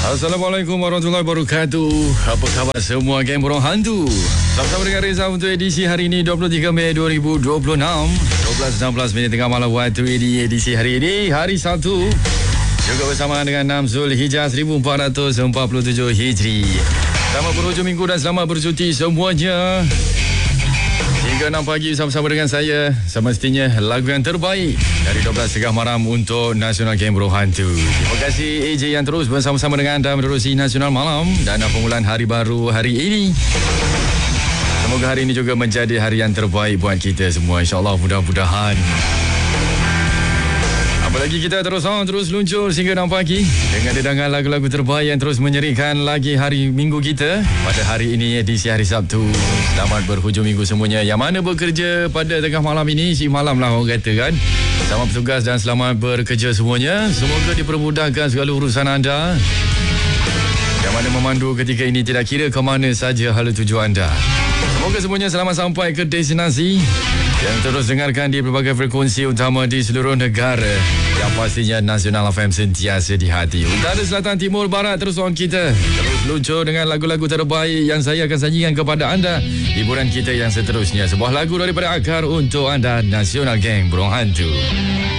Assalamualaikum warahmatullahi wabarakatuh. Apa khabar semua geng burung hantu? Sama-sama dengan Reza untuk edisi hari ini 23 Mei 2026. 12.16 minit tengah malam waktu di edisi hari ini, hari Sabtu. Juga bersama dengan 6 Zulhijjah 1447 Hijri. Selamat berhujung minggu dan selamat bercuti semuanya. Hingga 6 pagi bersama-sama dengan saya. Semestinya lagu yang terbaik dari 12.30 malam untuk Nasional Game Burung Hantu. Terima kasih AJ yang terus bersama-sama dengan anda menerusi Nasional Malam dan permulaan hari baru hari ini. Semoga hari ini juga menjadi hari yang terbaik buat kita semua. InsyaAllah mudah-mudahan. Apalagi kita terus luncur sehingga 6 pagi dengan dedangan lagu-lagu terbaik yang terus menyerikan lagi hari minggu kita pada hari ini edisi hari Sabtu. Selamat berhujung minggu semuanya. Yang mana bekerja pada tengah malam ini, si malam lah orang kata kan. Selamat bertugas dan selamat bekerja semuanya. Semoga dipermudahkan segala urusan anda. Yang mana memandu ketika ini tidak kira ke mana saja hala tuju anda. Semoga semuanya selamat sampai ke destinasi. Yang terus dengarkan di berbagai frekuensi utama di seluruh negara. Yang pastinya Nasional FM sentiasa di hati. Utara, selatan, timur, barat terus on kita. Terus luncur dengan lagu-lagu terbaik yang saya akan sajikan kepada anda. Hiburan kita yang seterusnya. Sebuah lagu daripada Akar untuk anda, Nasional Gang Burung Hantu.